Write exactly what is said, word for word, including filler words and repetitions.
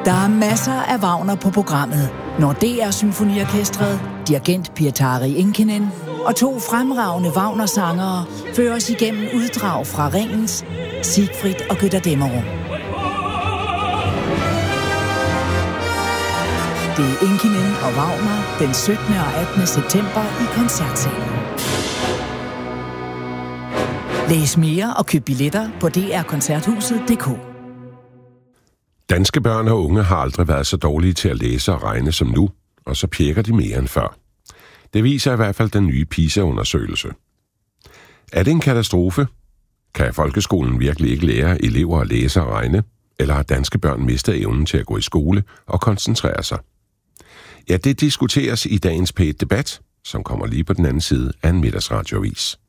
Der er masser af Wagner på programmet, når D R Symfoniorkestret, dirigent Pietari Inkinen og to fremragende Wagner-sangere fører os igennem uddrag fra Ringens, Siegfried og Götterdämmerung. Det er Inkinen og Wagner den syttende og attende september i Koncertsalen. Læs mere og køb billetter på d r koncerthuset punktum d k. Danske børn og unge har aldrig været så dårlige til at læse og regne som nu, og så pjekker de mere end før. Det viser i hvert fald den nye PISA-undersøgelse. Er det en katastrofe? Kan folkeskolen virkelig ikke lære elever at læse og regne? Eller har danske børn mistet evnen til at gå i skole og koncentrere sig? Ja, det diskuteres i dagens P et Debat, som kommer lige på den anden side af en middagsradioavis.